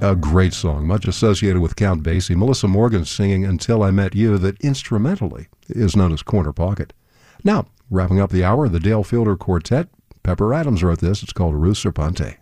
A great song, much associated with Count Basie. Melissa Morgan singing Until I Met You, that instrumentally is known as Corner Pocket. Now, wrapping up the hour, the Dale Fielder Quartet. Pepper Adams wrote this. It's called Ruth Serpente.